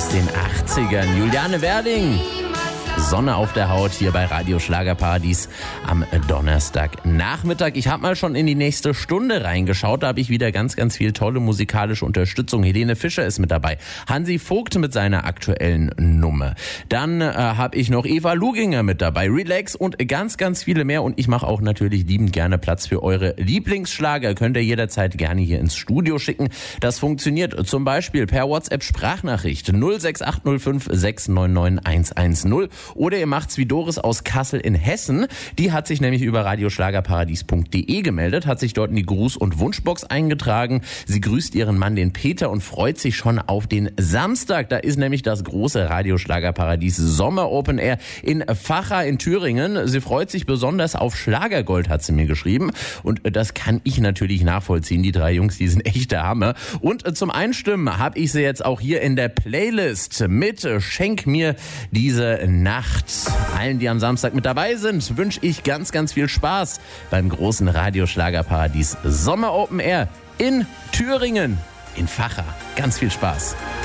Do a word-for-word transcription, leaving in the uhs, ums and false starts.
aus den achtzigern. Juliane Werding. Sonne auf der Haut hier bei Radio Schlagerparadies am Donnerstagnachmittag. Ich habe mal schon in die nächste Stunde reingeschaut. Da habe ich wieder ganz, ganz viel tolle musikalische Unterstützung. Helene Fischer ist mit dabei. Hansi Vogt mit seiner aktuellen Nummer. Dann äh, habe ich noch Eva Luginger mit dabei. Relax und ganz, ganz viele mehr. Und ich mache auch natürlich liebend gerne Platz für eure Lieblingsschlager. Könnt ihr jederzeit gerne hier ins Studio schicken. Das funktioniert zum Beispiel per WhatsApp-Sprachnachricht null sechs acht null fünf sechs neun neun eins eins null. Oder ihr macht's wie Doris aus Kassel in Hessen. Die hat sich nämlich über radioschlagerparadies punkt de gemeldet, hat sich dort in die Gruß- und Wunschbox eingetragen. Sie grüßt ihren Mann, den Peter, und freut sich schon auf den Samstag. Da ist nämlich das große Radioschlagerparadies Sommer Open Air in Vacha in Thüringen. Sie freut sich besonders auf Schlagergold, hat sie mir geschrieben. Und das kann ich natürlich nachvollziehen. Die drei Jungs, die sind echt der Hammer. Und zum Einstimmen habe ich sie jetzt auch hier in der Playlist mit Schenk mir diese Nacht. Allen, die am Samstag mit dabei sind, wünsche ich ganz, ganz viel Spaß beim großen Radioschlagerparadies Sommer Open Air in Thüringen, in Vacha. Ganz viel Spaß.